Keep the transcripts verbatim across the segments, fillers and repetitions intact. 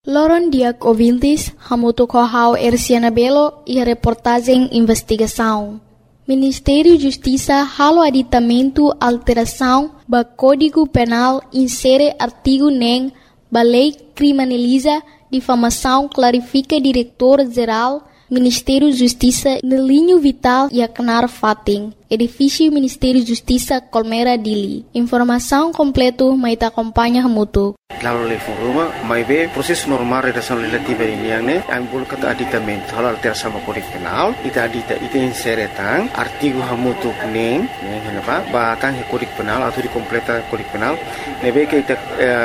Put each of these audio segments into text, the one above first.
Loron Diak ouvintes, Hamuto Kohau Erciana Belo e a reportagem Investigação. Ministério da Justiça halo aditamento alteração ba Código Penal insere artigo nem ba lei criminaliza difamação clarifica diretor-geral Ministério da Justiça no linho vital e acnar fating. Edifício Ministério da Justiça Colmera Dili. Informação completo mais acompanha Hamuto. Lalu level rumah, mai be proses normal redação legislativa ini yang ne, ambul kata aditamento, hal alteração sama Kode Penal, ita adita ita inseretang artigo hamutu neng, neng kenapa? Batang Kode Penal atau dikompleta Kode Penal, nebe ke ita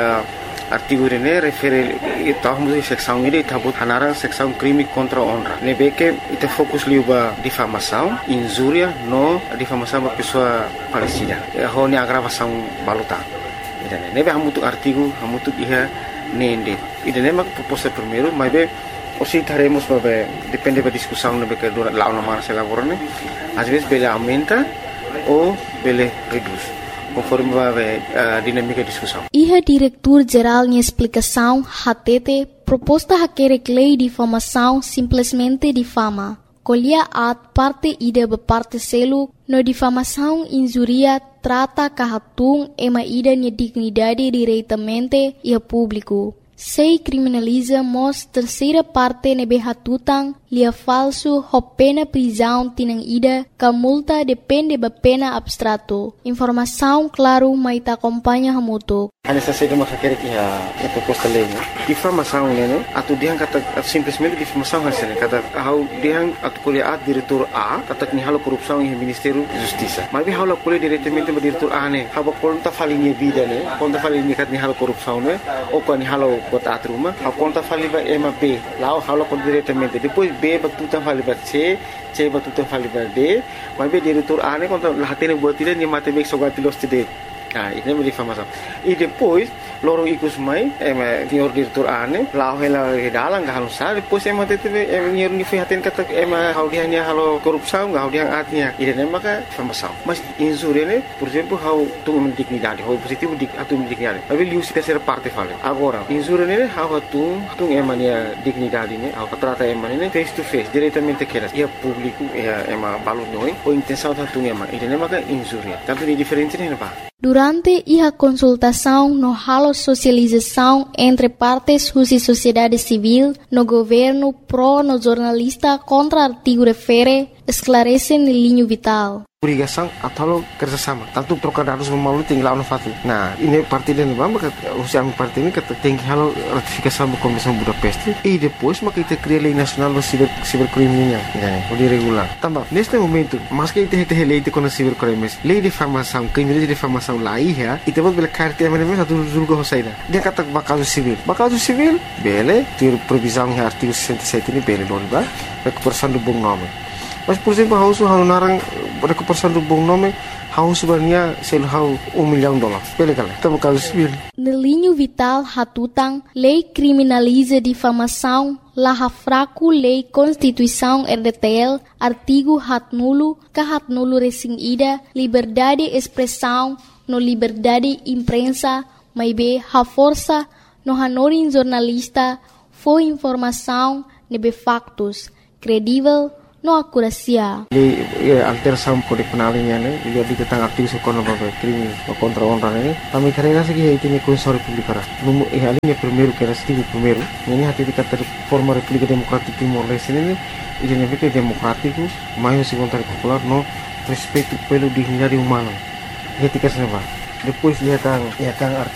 artigo ini refere ita hamutu seksão ini ita but hanarang seksão crime contra honra. Nebe ke ita fokus liuba difamação, injuria, no difamação ba pessoa falecida. Ho ni agravação baluta. Nebe hamutu artigo hamutu iha nende. Ida nema proposta primeiro, mas be osi taremos babe depende da discussão nebe que dura lá uma marcha laborane. Às vezes bele aumenta ou bele reduz, conforme babe a dinâmica da discussão. Iha diretor-geral em explicação hatete proposta haquere lei de difamação simplesmente difama. Colhia at parte ida ba parte selo no difamação injuria trata kahatung ema ida nia dignidade diretamente e a público. Sei criminaliza mos terceira parte nebe hatutang lia falso ho pena prisão tinang ida ka multa depende ba pena abstrato. Informação claro mai ta acompanha hamuto. Hanya saja cuma sakit ya ya proposta lei ne. Difamação ne, atau dia kata simplesmente difamação hasilnya kata how dia atau kuliah diretor A kata ni halo korupsi yang Ministério da Justiça. Mas dia halo kuliah diretamente ba diretor A ne, haba konta falinha vida ne, konta falinha kat ni halo korupsi ne, ou kan ni halo bot atruma, haba konta fali ba ema B, lao halo kon diretamente. Depois B ba tutan fali ba C, C ba tutan fali ba D, mas be diretor A ne konta lahatene buat dia ni mate bek sogati los tide. Ah, ini menjadi difamação. E depois, lorong ikut mai, ema senhor diretor ane, lau hela dalang gak halus sah. Depois ema tete ema senhor nifihatin kata ema hal dia ni halo korupsi, gak hal dia atnya. Ini nama ka difamação. Mas insur ini, por exemplo, hal tu mendignidade, hal positif dik atau mendignidade. Tapi liu si terceira parte fale. Agora, insur ini hal tu tu ema ni dignidade ni, hal trata ema ni face to face, diretamente keras. Ia público, ia ema balu noi, o intenção tu ema. Ini nama ka insur. Tanto ni diferente ni apa? Durante a consultação no halo socialização entre partes e sociedade civil, no governo pró no jornalista contra artigo refere, esclarece no linho vital. Obrigação atau kerjasama. Tanto trocar dados melalui tinggal no fatu. Nah, ini parti dan bamba kata usia parti ini kata tinggi halo ratifikasi sama Komisi Budapest. E depois maka kita cria lei nasional do ciber cibercriminal, ya, udah regular. Tambah, neste momento, mas que kita kita lei de com cibercrimes, lei de difamação, crime de difamação lá ia, e temos bela carta mas mesmo satu julga hosaida. Dia kata bakal civil. Bakal civil, bele, ter previsão em artigo sessenta e sete ini bele doni ba, recuperação do bom nome. Mas, por exemplo, hau su hau narang recuperação do bom nome, hau sebenarnya sel hau um milhão de dólares. Bele kala, tamo caso civil. No linho vital hatutang, lei criminaliza difamação, laha fraco lei Constituição R D T L, artigo hat nulo, ka hat nulo resing ida, liberdade expressão, no liberdade imprensa, mai be ha força, no hanorin jornalista, foi informação, nebe factos, credível, no akurasia. Di alteração Kode Penal ini ne, dia ditentang artigo sekono babe crime contra honra ne. Kami karena segi itu ni Constituição República. Numu eh alinya primeiro que era artigo primeiro. Ini hati dikata forma República Democrática Timor Leste ini, ini negara democrático, mais se vontade popular no respeito pelo dignidade humana. Dia tiga seneva. Depois dia tang, dia tang